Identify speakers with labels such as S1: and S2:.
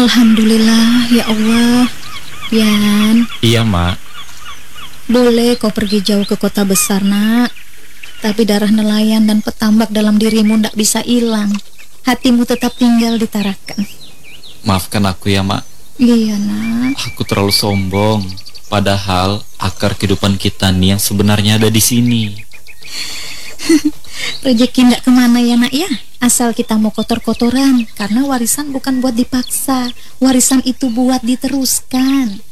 S1: Alhamdulillah ya Allah. Yan,
S2: Iya, Mak.
S1: boleh kau pergi jauh ke kota besar, nak. Tapi darah nelayan dan petambak dalam dirimu ndak bisa hilang. Hatimu tetap tinggal di Tarakan.
S2: Maafkan aku ya, Mak.
S1: Iya, nak.
S2: Aku terlalu sombong. Padahal akar kehidupan kita nih yang sebenarnya ada di sini.
S1: Rezeki ndak kemana ya, nak ya. Asal kita mau kotor-kotoran. Karena warisan bukan buat dipaksa. Warisan itu buat diteruskan.